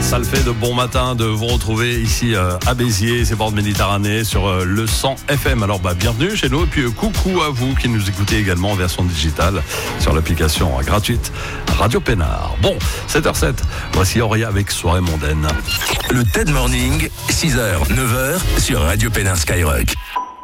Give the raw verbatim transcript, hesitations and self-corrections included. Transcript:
Ça le fait de bon matin de vous retrouver ici euh, à Béziers, c'est bord de Méditerranée sur euh, le cent F M. Alors bah bienvenue chez nous et puis euh, coucou à vous qui nous écoutez également en version digitale sur l'application euh, gratuite Radio Pénard. Bon, sept heures sept, voici Auria avec Soirée mondaine. Le TED Morning, six heures, neuf heures sur Radio Pénard Skyrock.